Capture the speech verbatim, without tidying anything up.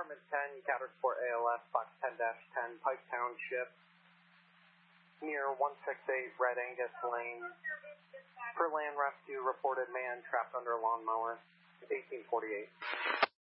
Department ten, Counter Sport A L S, Fox ten dash ten, Pike Township, near one sixty-eight Red Angus Lane. For land rescue, reported man trapped under a lawnmower, eighteen forty-eight.